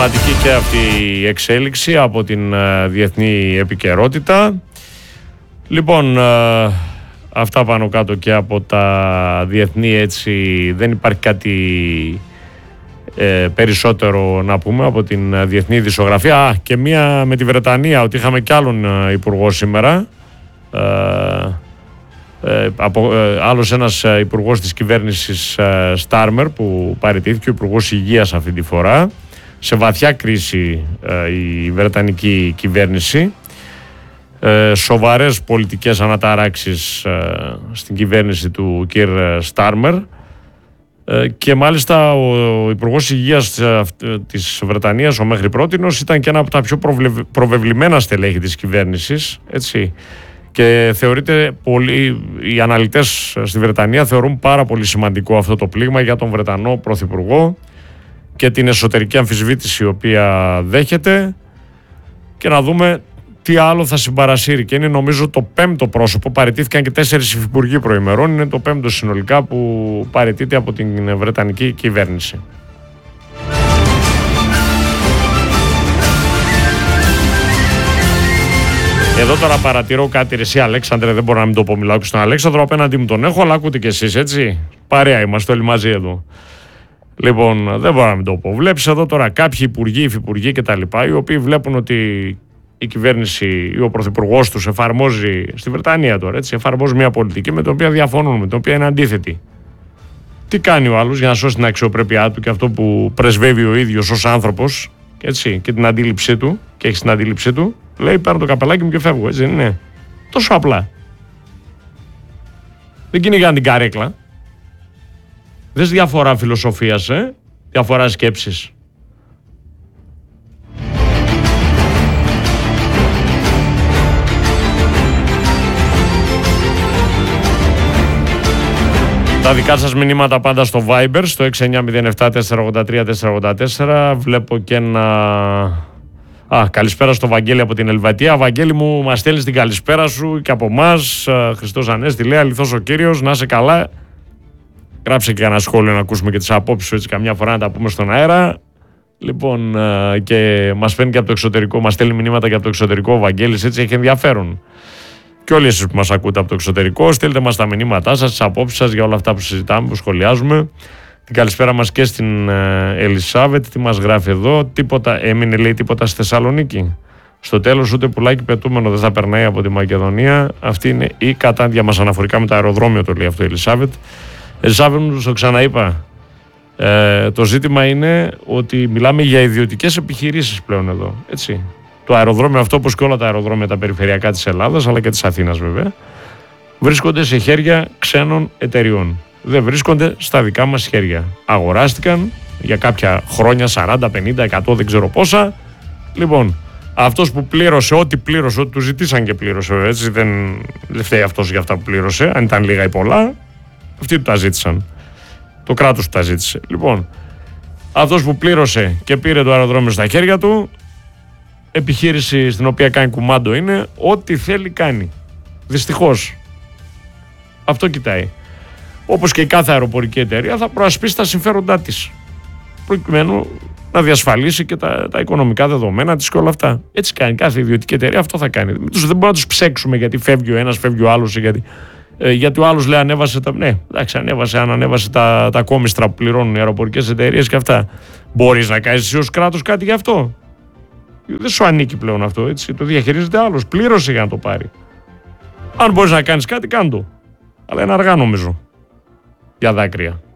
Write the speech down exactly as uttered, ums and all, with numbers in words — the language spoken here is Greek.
σημαντική και αυτή η εξέλιξη από την uh, διεθνή επικαιρότητα. Λοιπόν, uh, αυτά πάνω κάτω και από τα διεθνή, έτσι δεν υπάρχει κάτι ε, περισσότερο να πούμε από την διεθνή ειδησιογραφία. Α, και μία με τη Βρετανία, ότι είχαμε κι άλλον uh, υπουργό σήμερα. Uh, Ε, από, ε, άλλος ένας ε, υπουργός της κυβέρνησης ε, Στάρμερ που παραιτήθηκε, ο υπουργός υγείας αυτή τη φορά, σε βαθιά κρίση ε, η βρετανική κυβέρνηση, ε, σοβαρές πολιτικές αναταράξεις ε, στην κυβέρνηση του κ. Στάρμερ ε, και μάλιστα ο, ο υπουργός υγείας ε, της Βρετανίας, ο μέχρι πρότινος, ήταν και ένα από τα πιο προβλευ, προβεβλημένα στελέχη της κυβέρνησης, έτσι. Και θεωρείται πολύ, οι αναλυτές στη Βρετανία θεωρούν πάρα πολύ σημαντικό αυτό το πλήγμα για τον Βρετανό Πρωθυπουργό και την εσωτερική αμφισβήτηση η οποία δέχεται, και να δούμε τι άλλο θα συμπαρασύρει. Και είναι νομίζω το πέμπτο πρόσωπο, παραιτήθηκαν και τέσσερις υφυπουργοί προημερών, είναι το πέμπτο συνολικά που παραιτείται από την Βρετανική κυβέρνηση. Εδώ τώρα παρατηρώ κάτι, ρε εσύ Αλέξανδρε, δεν μπορώ να μην το πω, μιλάω και στον Αλέξανδρο, απέναντί μου τον έχω, αλλά ακούτε κι εσείς, έτσι. Παρέα είμαστε όλοι μαζί εδώ. Λοιπόν, δεν μπορώ να μην το πω. Βλέπεις εδώ τώρα κάποιοι υπουργοί, υφυπουργοί κτλ., οι οποίοι βλέπουν ότι η κυβέρνηση ή ο πρωθυπουργός τους εφαρμόζει, στη Βρετανία τώρα, έτσι, εφαρμόζει μια πολιτική με την οποία διαφωνούν, με την οποία είναι αντίθετη. Τι κάνει ο άλλος για να σώσει την αξιοπρέπειά του και αυτό που πρεσβεύει ο ίδιος ως άνθρωπος, έτσι, και την αντίληψή του, και έχει την αντίληψή του? Λέει, παίρνω το καπελάκι μου και φεύγω, έτσι δεν είναι? Τόσο απλά. Δεν κυνηγάνε την καρέκλα. Δες διαφορά φιλοσοφίας, ε? Διαφορά σκέψης. Τα δικά σας μηνύματα πάντα στο Viber, στο έξι εννιά μηδέν επτά τέσσερα ογδόντα τρία τέσσερα ογδόντα τέσσερα. Βλέπω και ένα... Α, καλησπέρα στο Βαγγέλη από την Ελβετία. Βαγγέλη μου, μας στέλνεις την καλησπέρα σου και από εμάς. Χριστός Ανέστη λέει, αληθώς ο Κύριος, να είσαι καλά. Γράψε και ένα σχόλιο να ακούσουμε και τις απόψεις σου, έτσι καμιά φορά να τα πούμε στον αέρα. Λοιπόν, και μας φέρνει και από το εξωτερικό, μας στέλνει μηνύματα και από το εξωτερικό ο Βαγγέλης, έτσι έχει ενδιαφέρον. Και όλοι εσείς που μας ακούτε από το εξωτερικό, στείλτε μας τα μηνύματά σας, τις απόψεις σας για όλα αυτά που συζητάμε, που σχολιάζουμε. Την καλησπέρα μας και στην ε, Ελισάβετ. Τι μας γράφει εδώ? Τίποτα, έμεινε λέει τίποτα στη Θεσσαλονίκη? Στο τέλος ούτε πουλάκι πετούμενο δεν θα περνάει από τη Μακεδονία. Αυτή είναι η κατάντια μας αναφορικά με το αεροδρόμιο, το λέει αυτό η Ελισάβετ. Ελισάβετ, μου το ξαναείπα. Ε, το ζήτημα είναι ότι μιλάμε για ιδιωτικές επιχειρήσεις πλέον εδώ, έτσι. Το αεροδρόμιο αυτό, όπως και όλα τα αεροδρόμια τα περιφερειακά της Ελλάδας, αλλά και της Αθήνας βέβαια, βρίσκονται σε χέρια ξένων εταιριών. Δεν βρίσκονται στα δικά μας χέρια. Αγοράστηκαν για κάποια χρόνια, σαράντα, πενήντα, εκατό, δεν ξέρω πόσα. Λοιπόν, αυτός που πλήρωσε ό,τι πλήρωσε, ό,τι του ζητήσαν και πλήρωσε, έτσι, δεν, δεν φταίει αυτός για αυτά που πλήρωσε, αν ήταν λίγα ή πολλά, αυτοί του τα ζήτησαν. Το κράτος του τα ζήτησε. Λοιπόν, αυτός που πλήρωσε και πήρε το αεροδρόμιο στα χέρια του, επιχείρηση στην οποία κάνει κουμάντο είναι, ό,τι θέλει κάνει. Δυστυχώς. Αυτό κοιτάει. Όπως και η κάθε αεροπορική εταιρεία θα προασπίσει τα συμφέροντά της, προκειμένου να διασφαλίσει και τα, τα οικονομικά δεδομένα της και όλα αυτά. Έτσι κάνει κάθε ιδιωτική εταιρεία, αυτό θα κάνει. Δεν μπορούμε να τους ψέξουμε γιατί φεύγει ο ένας, φεύγει ο άλλος, γιατί, ε, γιατί ο άλλος λέει ανέβασε τα. Ναι, εντάξει, ανέβασε, αν ανέβασε τα, τα κόμιστρα που πληρώνουν οι αεροπορικές εταιρείες και αυτά. Μπορείς να κάνεις εσύ ως κράτος κάτι γι' αυτό? Δεν σου ανήκει πλέον αυτό, έτσι. Το διαχειρίζεται άλλος. Πλήρωσε για να το πάρει. Αν μπορείς να κάνεις κάτι, κάν' το. Αλλά είναι αργά νομίζω. Για δάκρυα.